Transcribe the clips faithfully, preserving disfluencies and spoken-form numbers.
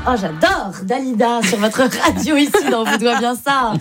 Oh, j'adore Dalida sur votre radio ici dans Vous doit bien ça.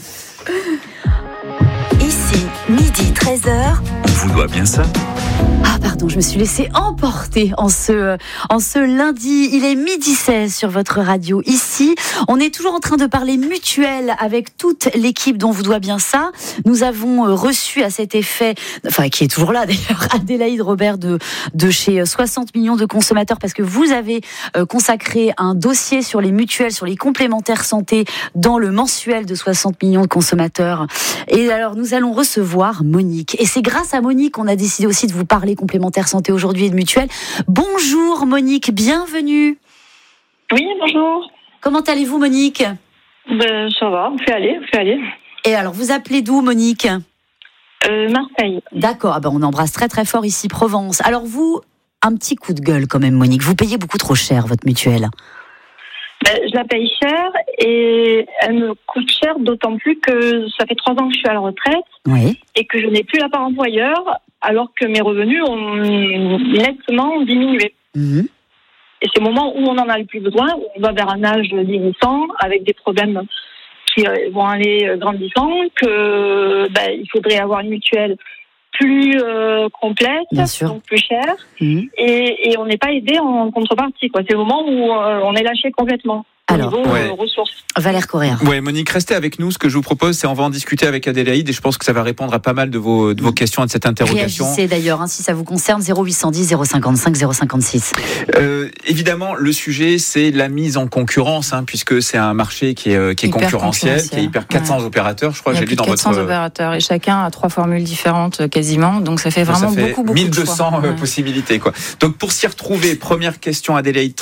Ici, midi treize heures. On vous doit bien ça. Ah pardon, je me suis laissée emporter en ce, en ce lundi. Il est midi seize sur votre radio. Ici, on est toujours en train de parler mutuelle avec toute l'équipe dont Vous doit bien ça. Nous avons reçu à cet effet, enfin qui est toujours là d'ailleurs, Adélaïde Robert de, de chez soixante millions de consommateurs, parce que vous avez consacré un dossier sur les mutuelles, sur les complémentaires santé dans le mensuel de soixante millions de consommateurs. Et alors nous allons recevoir Monique. Et c'est grâce à Monique qu'on a décidé aussi de vous parler complémentaire santé aujourd'hui et de mutuelle. Bonjour Monique, bienvenue. Oui, bonjour. Comment allez-vous Monique ? Ben, ça va, on fait aller, on fait aller. Et alors, vous appelez d'où Monique ? euh, Marseille. D'accord, ah ben, on embrasse très très fort ici Provence. Alors vous, un petit coup de gueule quand même Monique, vous payez beaucoup trop cher votre mutuelle. Ben, je la paye cher et elle me coûte cher d'autant plus que ça fait trois ans que je suis à la retraite Oui. et que je n'ai plus la part employeur alors que mes revenus ont nettement diminué. Mmh. Et c'est le moment où on en a le plus besoin, où on va vers un âge vieillissant avec des problèmes qui vont aller grandissant, que ben, il faudrait avoir une mutuelle plus euh, complète, donc plus chère, mmh. et, et on n'est pas aidé en contrepartie, quoi. C'est le moment où euh, on est lâché complètement. Alors, au niveau ouais. euh, ressources. Valère Correa. Ouais, Monique, restez avec nous. Ce que je vous propose, c'est on va en discuter avec Adélaïde et je pense que ça va répondre à pas mal de vos, de vos questions et de cette interrogation. Réagissez d'ailleurs, hein, si ça vous concerne, zéro huit cent dix, zéro cinquante-cinq, zéro cinquante-six. Euh, évidemment, le sujet, c'est la mise en concurrence, hein, puisque c'est un marché qui est, qui est concurrentiel, qui est hyper quatre cents ouais. opérateurs, je crois, j'ai lu dans votre... quatre cents opérateurs et chacun a trois formules différentes quasiment, donc ça fait vraiment ça fait beaucoup, beaucoup mille deux cents de choix. possibilités, quoi. Donc pour s'y retrouver, première question Adélaïde,